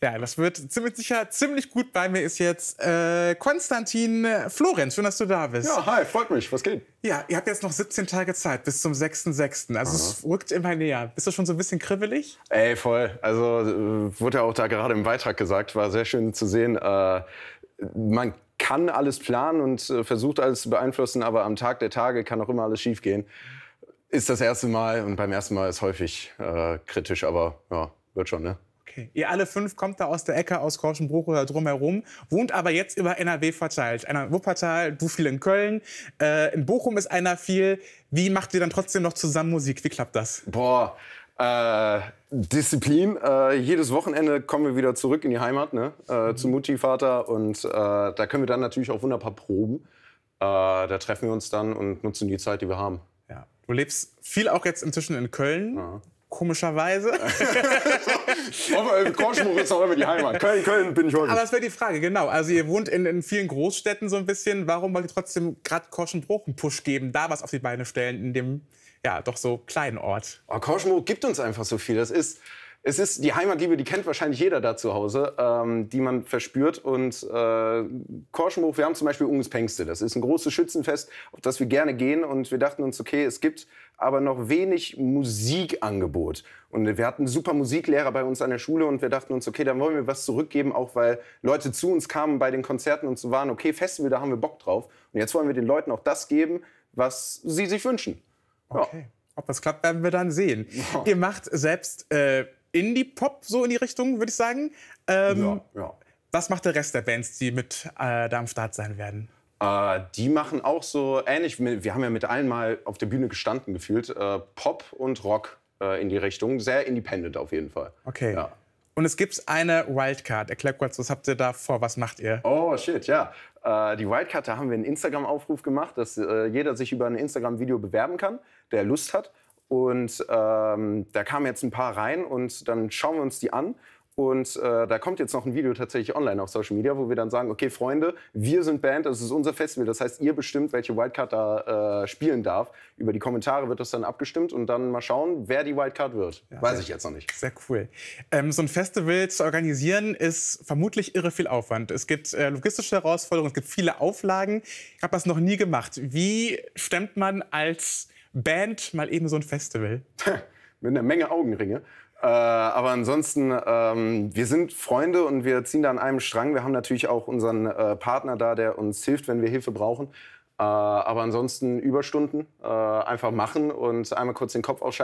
Ja, das wird ziemlich sicher ziemlich gut. Bei mir ist jetzt Konstantin Florenz. Schön, dass du da bist. Ja, hi, freut mich. Was geht? Ja, ihr habt jetzt noch 17 Tage Zeit bis zum 6.6. Also es rückt immer näher. Bist du schon so ein bisschen kribbelig? Ey, voll. Also wurde ja auch da gerade im Beitrag gesagt, war sehr schön zu sehen. Man kann alles planen und versucht alles zu beeinflussen, aber am Tag der Tage kann auch immer alles schiefgehen. Ist das erste Mal und beim ersten Mal ist häufig kritisch, aber ja, wird schon, ne? Okay. Ihr alle 5 kommt da aus der Ecke, aus Korschenbruch oder drumherum, wohnt aber jetzt über NRW verteilt. Einer in Wuppertal, du viel in Köln, in Bochum ist einer viel. Wie macht ihr dann trotzdem noch zusammen Musik? Wie klappt das? Boah, Disziplin. Jedes Wochenende kommen wir wieder zurück in die Heimat, ne? Zu Mutti, Vater. Und da können wir dann natürlich auch wunderbar proben. Da treffen wir uns dann und nutzen die Zeit, die wir haben. Ja. Du lebst viel auch jetzt inzwischen in Köln. Ja. Komischerweise. Korschenbruch ist auch immer die Heimat. Köln bin ich heute. Aber das wäre die Frage, genau. Also ihr wohnt in vielen Großstädten so ein bisschen. Warum wollt ihr trotzdem gerade Korschenbruch einen Push geben, da was auf die Beine stellen in dem ja doch so kleinen Ort? Oh, Korschenbruch gibt uns einfach so viel. Es ist die Heimatliebe, die kennt wahrscheinlich jeder da zu Hause, die man verspürt. Und Korschenbruch, wir haben zum Beispiel Unges Pengste. Das ist ein großes Schützenfest, auf das wir gerne gehen. Und wir dachten uns, okay, es gibt aber noch wenig Musikangebot. Und wir hatten super Musiklehrer bei uns an der Schule und wir dachten uns, okay, dann wollen wir was zurückgeben, auch weil Leute zu uns kamen bei den Konzerten und so waren, okay, Festival, da haben wir Bock drauf. Und jetzt wollen wir den Leuten auch das geben, was sie sich wünschen. Ja. Okay. Ob das klappt, werden wir dann sehen. Ja. Ihr macht selbst Indie-Pop so in die Richtung, würde ich sagen. Ja. Was macht der Rest der Bands, die mit da am Start sein werden? Die machen auch so ähnlich. Wir haben ja mit allen mal auf der Bühne gestanden gefühlt. Pop und Rock in die Richtung. Sehr independent auf jeden Fall. Okay. Ja. Und es gibt eine Wildcard. Erklär kurz, was habt ihr da vor? Was macht ihr? Oh, shit, ja. Die Wildcard, da haben wir einen Instagram-Aufruf gemacht, dass jeder sich über ein Instagram-Video bewerben kann, der Lust hat. Und da kamen jetzt ein paar rein und dann schauen wir uns die an. Und da kommt jetzt noch ein Video tatsächlich online auf Social Media, wo wir dann sagen, okay, Freunde, wir sind Band, das ist unser Festival. Das heißt, ihr bestimmt, welche Wildcard da spielen darf. Über die Kommentare wird das dann abgestimmt und dann mal schauen, wer die Wildcard wird. Ja, weiß ich jetzt noch nicht. Sehr cool. So ein Festival zu organisieren ist vermutlich irre viel Aufwand. Es gibt logistische Herausforderungen, es gibt viele Auflagen. Ich habe das noch nie gemacht. Wie stemmt man als Band mal eben so ein Festival? Mit einer Menge Augenringe. Aber ansonsten, wir sind Freunde und wir ziehen da an einem Strang. Wir haben natürlich auch unseren Partner da, der uns hilft, wenn wir Hilfe brauchen. Aber ansonsten Überstunden einfach machen und einmal kurz den Kopf ausschalten.